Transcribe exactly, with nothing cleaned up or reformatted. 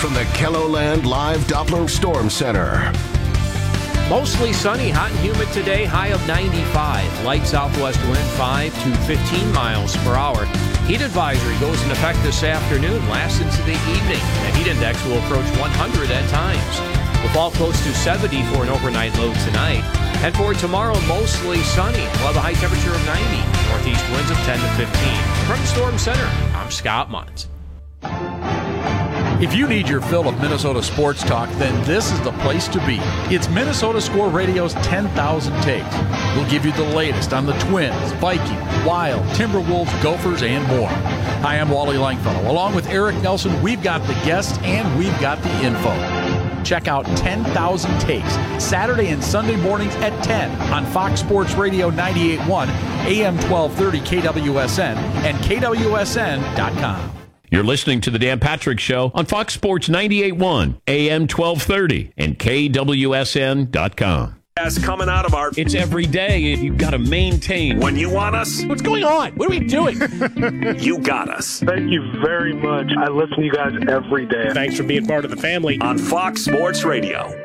From the KELOLAND Live Doppler Storm Center. Mostly sunny, hot and humid today, high of ninety-five. Light southwest wind five to fifteen miles per hour. Heat advisory goes into effect this afternoon, lasts into the evening. The heat index will approach one hundred at times. We'll fall close to seventy for an overnight low tonight. And for tomorrow, mostly sunny. We'll have a high temperature of ninety. Northeast winds of ten to fifteen. From the Storm Center, I'm Scott Munz. If you need your fill of Minnesota sports talk, then this is the place to be. It's Minnesota Score Radio's ten thousand Takes. We'll give you the latest on the Twins, Vikings, Wild, Timberwolves, Gophers, and more. Hi, I'm Wally Langfellow. Along with Eric Nelson, we've got the guests and we've got the info. Check out ten thousand Takes, Saturday and Sunday mornings at ten on Fox Sports Radio ninety-eight point one, A M twelve thirty K W S N, and K W S N dot com. You're listening to The Dan Patrick Show on Fox Sports ninety-eight point one, A M twelve thirty, and K W S N dot com. Coming out of our... It's every day. You've got to maintain. When you want us... What's going on? What are we doing? You got us. Thank you very much. I listen to you guys every day. Thanks for being part of the family. On Fox Sports Radio.